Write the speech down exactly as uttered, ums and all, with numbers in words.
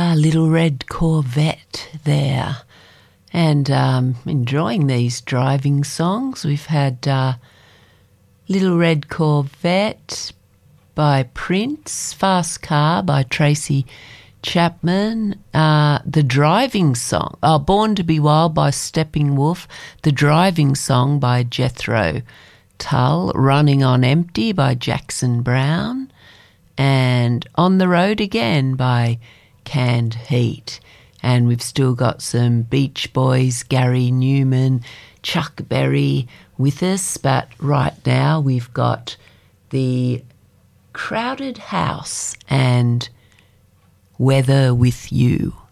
Ah, Little Red Corvette there. And um, enjoying these driving songs. We've had uh, Little Red Corvette by Prince, Fast Car by Tracy Chapman, uh, The Driving Song, oh, Born to Be Wild by Stepping Wolf, The Driving Song by Jethro Tull, Running on Empty by Jackson Browne, and On the Road Again by Canned Heat. And we've still got some Beach Boys, Gary Newman, Chuck Berry with us, but right now we've got the Crowded House and Weather With You.